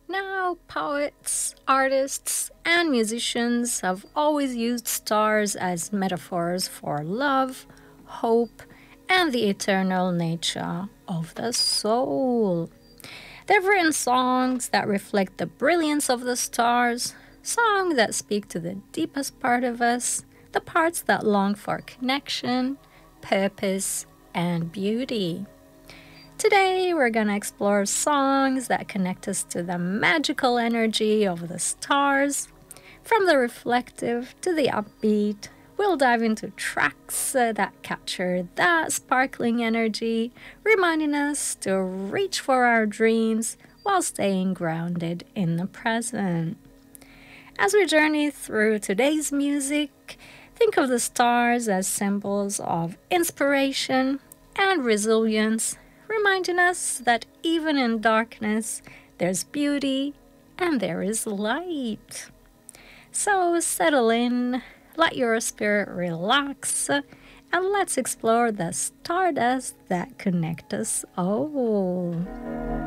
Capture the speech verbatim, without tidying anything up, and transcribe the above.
Now, poets, artists, and musicians have always used stars as metaphors for love, hope, and the eternal nature of the soul. They've written songs that reflect the brilliance of the stars, songs that speak to the deepest part of us, the parts that long for connection, purpose, and beauty. Today, we're going to explore songs that connect us to the magical energy of the stars. From the reflective to the upbeat, we'll dive into tracks uh, that capture that sparkling energy, reminding us to reach for our dreams while staying grounded in the present. As we journey through today's music, think of the stars as symbols of inspiration and resilience, reminding us that even in darkness, there's beauty and there is light. So settle in, let your spirit relax, and let's explore the stardust that connect us all.